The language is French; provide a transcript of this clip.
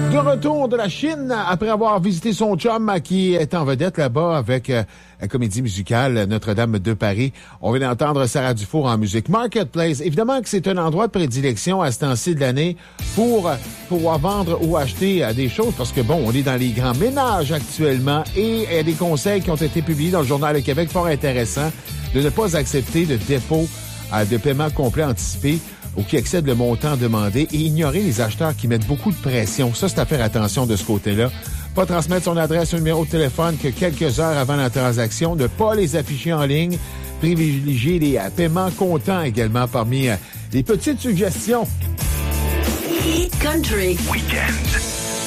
De retour de la Chine, après avoir visité son chum qui est en vedette là-bas avec la comédie musicale Notre-Dame de Paris. On vient d'entendre Sarah Dufour en musique. Marketplace, évidemment que c'est un endroit de prédilection à ce temps-ci de l'année pour pouvoir vendre ou acheter des choses parce que, bon, on est dans les grands ménages actuellement et il y a des conseils qui ont été publiés dans le Journal de Québec fort intéressants de ne pas accepter de dépôt de paiement complet anticipé ou qui excède le montant demandé et ignorer les acheteurs qui mettent beaucoup de pression. Ça, c'est à faire attention de ce côté-là. Pas transmettre son adresse ou numéro de téléphone que quelques heures avant la transaction. Ne pas les afficher en ligne. Privilégier les paiements comptants également parmi les petites suggestions. Hit Country. Weekend.